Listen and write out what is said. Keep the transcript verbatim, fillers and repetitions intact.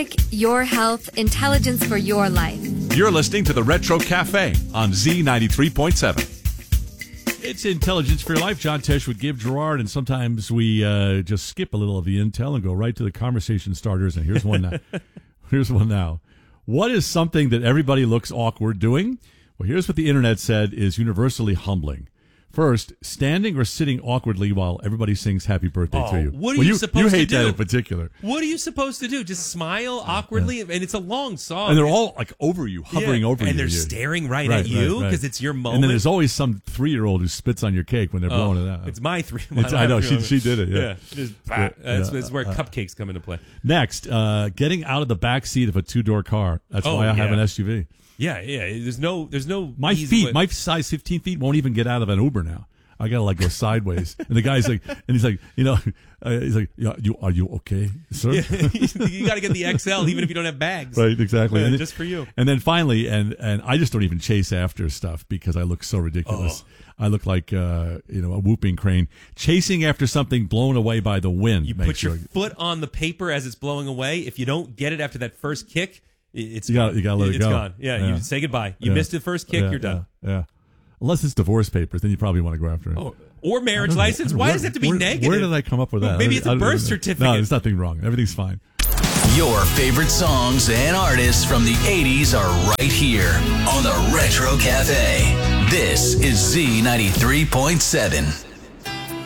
Your health, intelligence for your life. You're listening to the Retro Cafe on Z ninety-three point seven. It's Intelligence for Your Life. John Tesh with Give Gerard, and sometimes we uh, just skip a little of the intel and go right to the conversation starters. And here's one now. Here's one now. What is something that everybody looks awkward doing? Well, here's what the internet said is universally humbling. First, standing or sitting awkwardly while everybody sings happy birthday oh, to you. What are well, you, you supposed you hate to do? that in particular. What are you supposed to do? Just smile awkwardly? Yeah. And it's a long song. And they're all like over you, hovering yeah. over and you. And they're you. staring right, right at you because right, right. it's your moment. And then there's always some three-year-old who spits on your cake when they're oh, blowing it out. It's my three. It's, I know, she, she did it. Yeah. yeah. Just, yeah. That's, that's where uh, cupcakes come into play. Next, uh, getting out of the back seat of a two-door car. That's oh, why I yeah. have an S U V. Yeah, yeah. There's no, there's no. My easy feet, way. my size fifteen feet won't even get out of an Uber now. I gotta like go sideways, and the guy's like, and he's like, you know, uh, he's like, yeah, you are you okay, sir? Yeah, you got to get the X L, even if you don't have bags. Right, exactly, yeah, and just for you. And then finally, and and I just don't even chase after stuff because I look so ridiculous. Oh. I look like uh, you know a whooping crane chasing after something blown away by the wind. You put your foot on the paper as it's blowing away. If you don't get it after that first kick, it's you got you got to let it it's go. gone. Yeah, yeah, you say goodbye. You yeah. missed the first kick, yeah, you're done. Yeah. yeah. Unless it's divorce papers, then you probably want to go after it. Oh, or marriage license. Why where, does it have to be where, negative? Where did I come up with that? Well, maybe it's a birth certificate. No, there's nothing wrong. Everything's fine. Your favorite songs and artists from the eighties are right here on the Retro Cafe. This is Z ninety-three point seven.